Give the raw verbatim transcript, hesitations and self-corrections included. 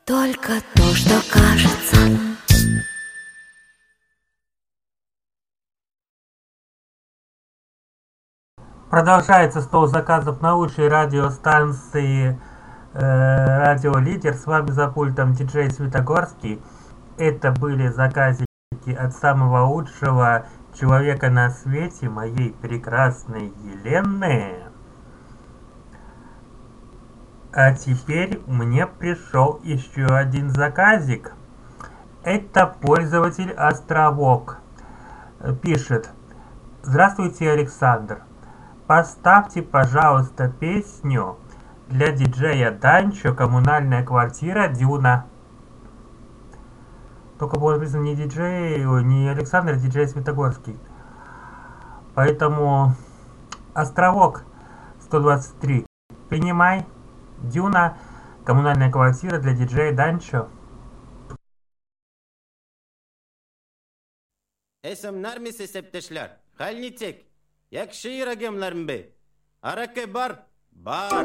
Только то, что кажется. Продолжается стол заказов на лучшей радиостанции э, Радио Лидер. С вами за пультом диджей Светогорский. Это были заказики от самого лучшего человека на свете, моей прекрасной Елены. А теперь мне пришел еще один заказик. Это пользователь Островок. Пишет: Здравствуйте, Александр. Поставьте, пожалуйста, песню для диджея Данчо «Коммунальная квартира Дюна». Только было написано не диджей, ой, не Александр, а диджей Светогорский. Поэтому Островок сто двадцать три. Принимай. Дюна. Коммунальная квартира для диджея Данчо. Esemler mi sesepteşler? Halnicek. Yakşıyır agemlerin be. Arake bar. Bar.